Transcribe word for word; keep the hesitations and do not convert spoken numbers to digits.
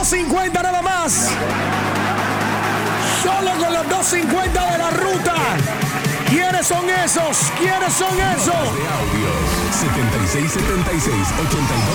dos cincuenta nada más. Solo con los dos cincuenta de la ruta. ¿Quiénes son esos? ¿Quiénes son esos? De audio setenta y seis setenta y seis ochenta y dos